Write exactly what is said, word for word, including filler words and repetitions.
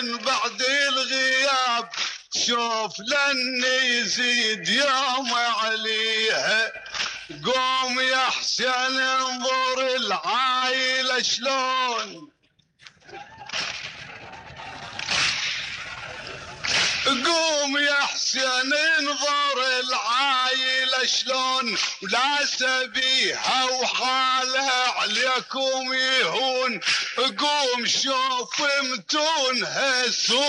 بعد الغياب شوف لن يزيد يوم عليها. قوم يا حسين انظر العايلة شلون، قوم يا حسين انظر العايلة شلون، ولا سبيها وحالها عليكم يهون. قوم شوف متونها سوء